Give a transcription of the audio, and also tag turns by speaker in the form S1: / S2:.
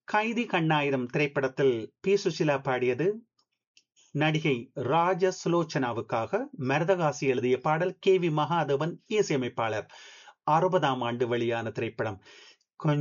S1: கைதி கண்ணாயிரம் திரைப்படத்தில் பி சுசிலா பாடியது. நடிகை ராஜ சுலோச்சனாவுக்காக மரதகாசி எழுதிய பாடல். கே வி மகாதேவன் இசையமைப்பாளர். 60ஆம் ஆண்டு வெளியான திரைப்படம்.